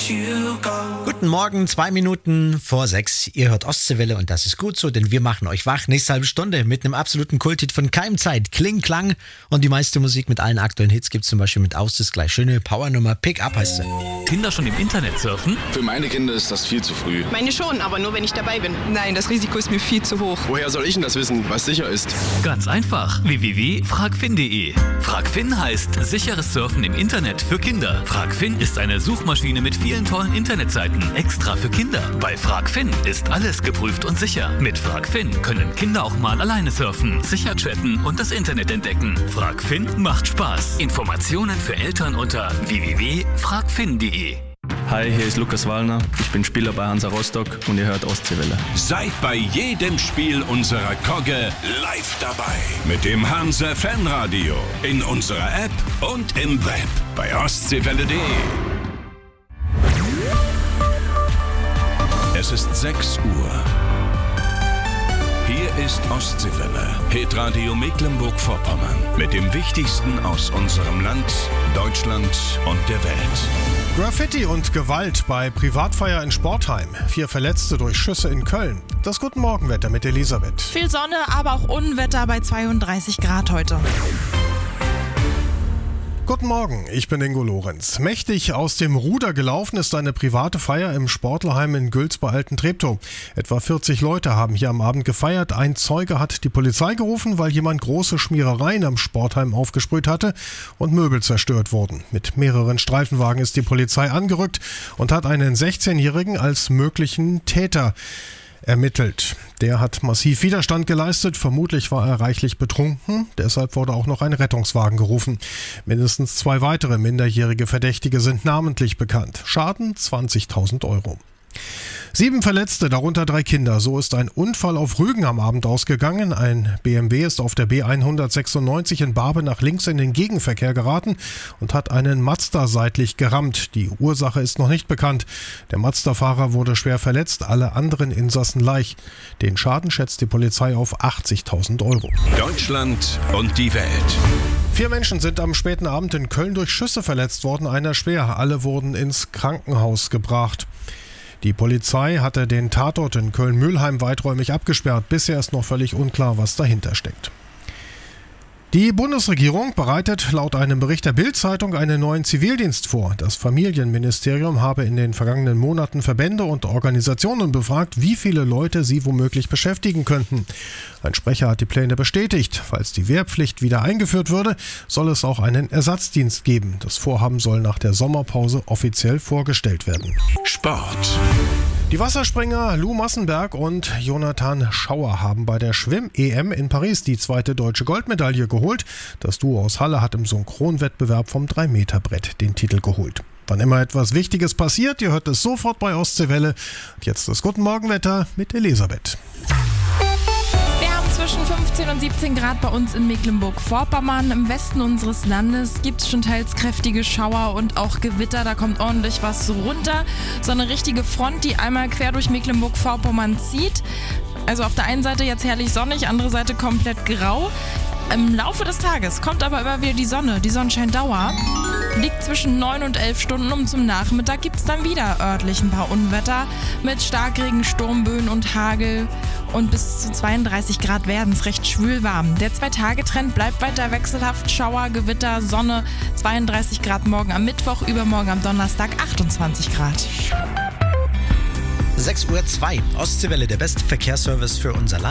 Guten Morgen, 2 Minuten vor 6. Ihr hört Ostseewelle und das ist gut so, denn wir machen euch wach. Nächste halbe Stunde mit einem absoluten Kulthit von Keimzeit, Kling Klang. Und die meiste Musik mit allen aktuellen Hits gibt's zum Beispiel mit Aus ist gleich. Schöne Powernummer, Pick Up heißt sie. Kinder schon im Internet surfen? Für meine Kinder ist das viel zu früh. Meine schon, aber nur wenn ich dabei bin. Nein, das Risiko ist mir viel zu hoch. Woher soll ich denn das wissen, was sicher ist? Ganz einfach. www.fragfin.de. Fragfin heißt sicheres Surfen im Internet für Kinder. Fragfin ist eine Suchmaschine mit vielen tollen Internetseiten, extra für Kinder. Bei Fragfin ist alles geprüft und sicher. Mit Fragfin können Kinder auch mal alleine surfen, sicher chatten und das Internet entdecken. Fragfin macht Spaß. Informationen für Eltern unter www.fragfin.de. Hi, hier ist Lukas Wallner. Ich bin Spieler bei Hansa Rostock und ihr hört Ostseewelle. Seid bei jedem Spiel unserer Kogge live dabei. Mit dem Hansa Fanradio, in unserer App und im Web bei ostseewelle.de. Es ist 6 Uhr. Hier ist Ostseewelle, Hitradio Mecklenburg-Vorpommern. Mit dem Wichtigsten aus unserem Land, Deutschland und der Welt. Graffiti und Gewalt bei Privatfeier in Sportheim. 4 Verletzte durch Schüsse in Köln. Das Guten Morgenwetter mit Elisabeth. Viel Sonne, aber auch Unwetter bei 32 Grad heute. Guten Morgen, ich bin Ingo Lorenz. Mächtig aus dem Ruder gelaufen ist eine private Feier im Sportlerheim in Gülz bei Alten-Treptow. Etwa 40 Leute haben hier am Abend gefeiert. Ein Zeuge hat die Polizei gerufen, weil jemand große Schmierereien am Sportheim aufgesprüht hatte und Möbel zerstört wurden. Mit mehreren Streifenwagen ist die Polizei angerückt und hat einen 16-Jährigen als möglichen Täter ermittelt. Der hat massiv Widerstand geleistet, vermutlich war er reichlich betrunken, deshalb wurde auch noch ein Rettungswagen gerufen. Mindestens 2 weitere minderjährige Verdächtige sind namentlich bekannt. Schaden 20.000 Euro. 7 Verletzte, darunter 3 Kinder. So ist ein Unfall auf Rügen am Abend ausgegangen. Ein BMW ist auf der B196 in Barbe nach links in den Gegenverkehr geraten und hat einen Mazda seitlich gerammt. Die Ursache ist noch nicht bekannt. Der Mazda-Fahrer wurde schwer verletzt, alle anderen Insassen leicht. Den Schaden schätzt die Polizei auf 80.000 Euro. Deutschland und die Welt. 4 Menschen sind am späten Abend in Köln durch Schüsse verletzt worden, einer schwer. Alle wurden ins Krankenhaus gebracht. Die Polizei hatte den Tatort in Köln-Mülheim weiträumig abgesperrt. Bisher ist noch völlig unklar, was dahinter steckt. Die Bundesregierung bereitet laut einem Bericht der Bild-Zeitung einen neuen Zivildienst vor. Das Familienministerium habe in den vergangenen Monaten Verbände und Organisationen befragt, wie viele Leute sie womöglich beschäftigen könnten. Ein Sprecher hat die Pläne bestätigt. Falls die Wehrpflicht wieder eingeführt würde, soll es auch einen Ersatzdienst geben. Das Vorhaben soll nach der Sommerpause offiziell vorgestellt werden. Sport. Die Wasserspringer Lou Massenberg und Jonathan Schauer haben bei der Schwimm-EM in Paris die 2. deutsche Goldmedaille geholt. Das Duo aus Halle hat im Synchronwettbewerb vom 3-Meter-Brett den Titel geholt. Wann immer etwas Wichtiges passiert, ihr hört es sofort bei Ostseewelle. Und jetzt das Guten Morgenwetter mit Elisabeth. Zwischen 15 und 17 Grad bei uns in Mecklenburg-Vorpommern. Im Westen unseres Landes gibt es schon teils kräftige Schauer und auch Gewitter. Da kommt ordentlich was runter. So eine richtige Front, die einmal quer durch Mecklenburg-Vorpommern zieht. Also auf der einen Seite jetzt herrlich sonnig, andere Seite komplett grau. Im Laufe des Tages kommt aber immer wieder die Sonne. Die Sonnenscheindauer liegt zwischen 9 und 11 Stunden. Um zum Nachmittag gibt es dann wieder örtlich ein paar Unwetter mit Starkregen, Sturmböen und Hagel. Und bis zu 32 Grad werden es recht schwül warm. Der 2-Tage-Trend bleibt weiter wechselhaft. Schauer, Gewitter, Sonne, 32 Grad morgen am Mittwoch, übermorgen am Donnerstag 28 Grad. 6:02 Ostseewelle, der beste Verkehrsservice für unser Land.